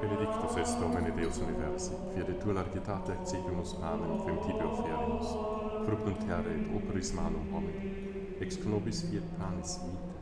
Benedictus est Domine Deus universi, fiat et tua largitate accepimus panem femtibio ferimus, fructum terra et operis manum homini, ex nobis fiat panis vitae.